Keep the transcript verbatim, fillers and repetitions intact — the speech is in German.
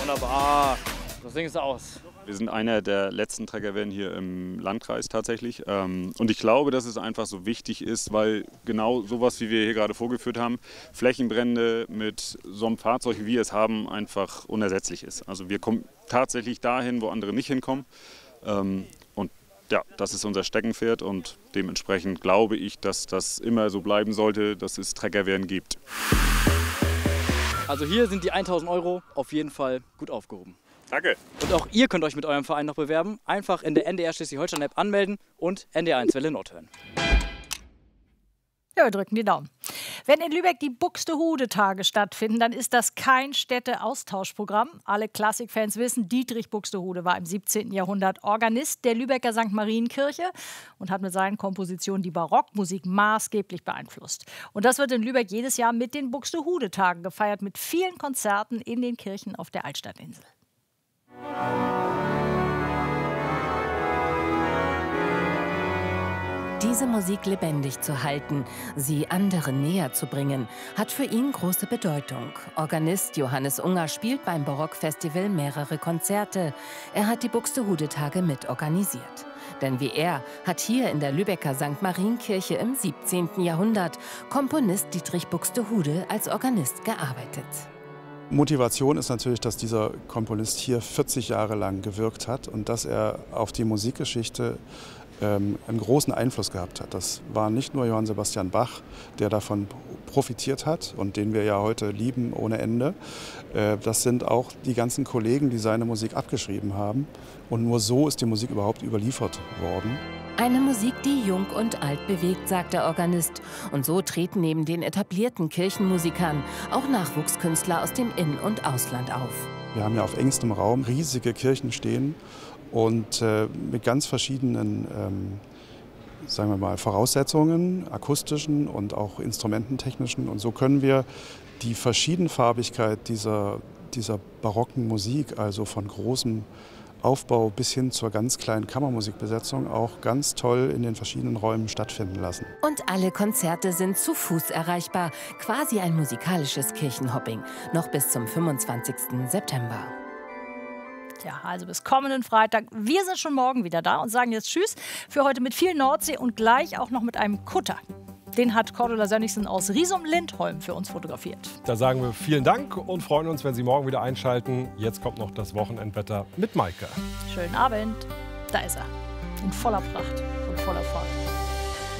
Wunderbar. Das Ding ist aus. Wir sind einer der letzten Trägerwehren hier im Landkreis tatsächlich. Und ich glaube, dass es einfach so wichtig ist, weil genau sowas, wie wir hier gerade vorgeführt haben, Flächenbrände mit so einem Fahrzeug, wie wir es haben, einfach unersetzlich ist. Also wir kommen tatsächlich dahin, wo andere nicht hinkommen. Und ja, das ist unser Steckenpferd und dementsprechend glaube ich, dass das immer so bleiben sollte, dass es Trägerwehren gibt. Also hier sind die tausend Euro auf jeden Fall gut aufgehoben. Danke. Und auch ihr könnt euch mit eurem Verein noch bewerben. Einfach in der N D R Schleswig-Holstein-App anmelden und N D R eins Welle Nord hören. Ja, wir drücken die Daumen. Wenn in Lübeck die Buxtehude-Tage stattfinden, dann ist das kein Städte-Austauschprogramm. Alle Klassikfans wissen, Dietrich Buxtehude war im siebzehnten Jahrhundert Organist der Lübecker Sankt Marienkirche und hat mit seinen Kompositionen die Barockmusik maßgeblich beeinflusst. Und das wird in Lübeck jedes Jahr mit den Buxtehude-Tagen gefeiert, mit vielen Konzerten in den Kirchen auf der Altstadtinsel. Diese Musik lebendig zu halten, sie anderen näher zu bringen, hat für ihn große Bedeutung. Organist Johannes Unger spielt beim Barockfestival mehrere Konzerte. Er hat die Buxtehude-Tage mitorganisiert. Denn wie er hat hier in der Lübecker Sankt Marienkirche im siebzehnten Jahrhundert Komponist Dietrich Buxtehude als Organist gearbeitet. Motivation ist natürlich, dass dieser Komponist hier vierzig Jahre lang gewirkt hat und dass er auf die Musikgeschichte ähm, einen großen Einfluss gehabt hat. Das war nicht nur Johann Sebastian Bach, der davon profitiert hat und den wir ja heute lieben ohne Ende. Äh, das sind auch die ganzen Kollegen, die seine Musik abgeschrieben haben. Und nur so ist die Musik überhaupt überliefert worden. Eine Musik, die jung und alt bewegt, sagt der Organist. Und so treten neben den etablierten Kirchenmusikern auch Nachwuchskünstler aus dem In- und Ausland auf. Wir haben ja auf engstem Raum riesige Kirchen stehen und äh, mit ganz verschiedenen ähm, sagen wir mal, Voraussetzungen, akustischen und auch instrumententechnischen. Und so können wir die Verschiedenfarbigkeit dieser, dieser barocken Musik, also von großem Aufbau bis hin zur ganz kleinen Kammermusikbesetzung auch ganz toll in den verschiedenen Räumen stattfinden lassen. Und alle Konzerte sind zu Fuß erreichbar. Quasi ein musikalisches Kirchenhopping. Noch bis zum fünfundzwanzigsten September. Ja, also bis kommenden Freitag. Wir sind schon morgen wieder da und sagen jetzt Tschüss für heute mit viel Nordsee und gleich auch noch mit einem Kutter. Den hat Cordula Sönnigsen aus Riesum-Lindholm für uns fotografiert. Da sagen wir vielen Dank und freuen uns, wenn Sie morgen wieder einschalten. Jetzt kommt noch das Wochenendwetter mit Maike. Schönen Abend. Da ist er. In voller Pracht und voller Fahrt.